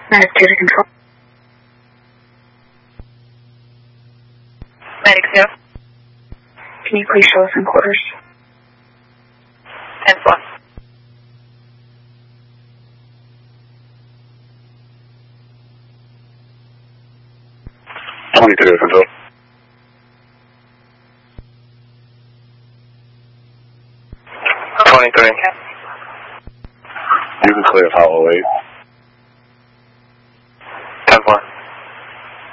Medic 2 to control. Medic 2. Can you please show us in quarters? 10 plus. To control. 23. You can clear Apollo 8.